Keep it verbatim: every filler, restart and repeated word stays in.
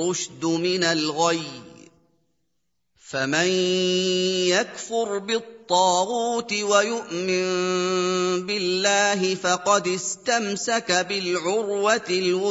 الرُّشْدُ مِنَ الْغَيِّ ۚ فَمَن يَكْفُرْ بِالطَّاغُوتِ وَيُؤْمِن بِاللَّهِ فَقَدِ اسْتَمْسَكَ بِالْعُرْوَةِ الْوُثْقَىٰ